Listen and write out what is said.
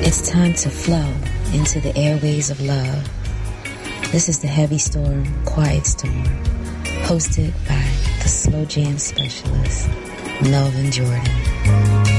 It's time to flow into the airways of love. This is the Heavy Storm, Quiet Storm, hosted by the Slow Jam Specialist, Melvin Jordan.